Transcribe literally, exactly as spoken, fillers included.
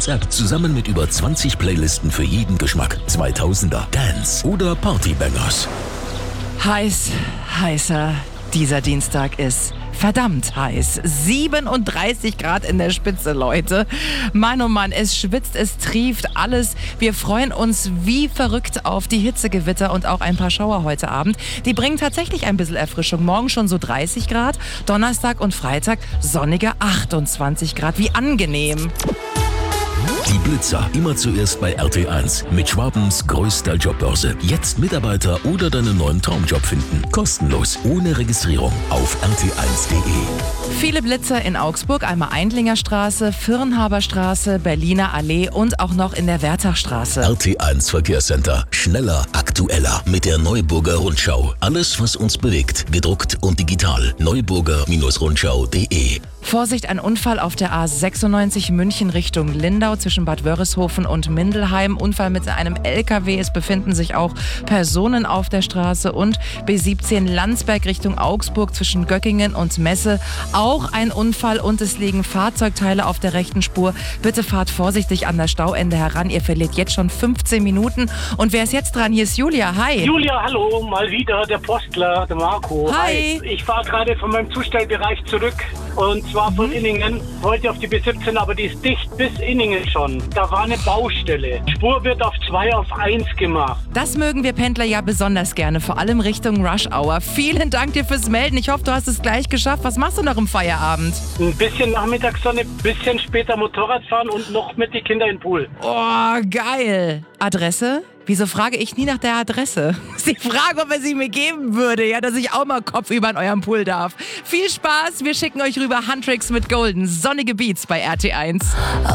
eins App. Zusammen mit über zwanzig Playlisten für jeden Geschmack. zweitausender, Dance oder Partybangers. Heiß, heißer. Dieser Dienstag ist verdammt heiß. siebenunddreißig Grad in der Spitze, Leute. Mann, oh Mann, es schwitzt, es trieft, alles. Wir freuen uns wie verrückt auf die Hitzegewitter und auch ein paar Schauer heute Abend. Die bringen tatsächlich ein bisschen Erfrischung. Morgen schon so dreißig Grad, Donnerstag und Freitag sonnige achtundzwanzig Grad. Wie angenehm. Die Blitzer, immer zuerst bei R T eins. Mit Schwabens größter Jobbörse. Jetzt Mitarbeiter oder deinen neuen Traumjob finden. Kostenlos, ohne Registrierung. Auf r t eins punkt d e. Viele Blitzer in Augsburg, einmal Eindlinger Straße, Firnhaberstraße, Berliner Allee und auch noch in der Wertachstraße. R T eins Verkehrscenter. Schneller, aktueller. Mit der Neuburger Rundschau. Alles, was uns bewegt. Gedruckt und digital. neuburger Rundschau punkt d e. Vorsicht, ein Unfall auf der A sechsundneunzig München Richtung Lindau zwischen Bad Wörishofen und Mindelheim. Unfall mit einem L K W. Es befinden sich auch Personen auf der Straße. Und B siebzehn Landsberg Richtung Augsburg zwischen Göckingen und Messe. Auch ein Unfall und es liegen Fahrzeugteile auf der rechten Spur. Bitte fahrt vorsichtig an das Stauende heran. Ihr verliert jetzt schon fünfzehn Minuten. Und wer ist jetzt dran? Hier ist Julia. Hi. Julia, hallo. Mal wieder der Postler, der Marco. Hi. Hi. Ich fahre gerade von meinem Zustellbereich zurück. Und zwar von Inningen, wollte auf die B siebzehn, aber die ist dicht bis Inningen schon. Da war eine Baustelle. Spur wird auf zwei auf eins gemacht. Das mögen wir Pendler ja besonders gerne, vor allem Richtung Rush Hour. Vielen Dank dir fürs Melden. Ich hoffe, du hast es gleich geschafft. Was machst du noch im Feierabend? Ein bisschen Nachmittagssonne, bisschen später Motorrad fahren und noch mit den Kindern in den Pool. Oh, geil. Adresse? Wieso frage ich nie nach der Adresse? Sie fragen, ob er sie mir geben würde, ja, dass ich auch mal kopfüber in eurem Pool darf. Viel Spaß, wir schicken euch rüber Huntrix mit Golden. Sonnige Beats bei R T eins.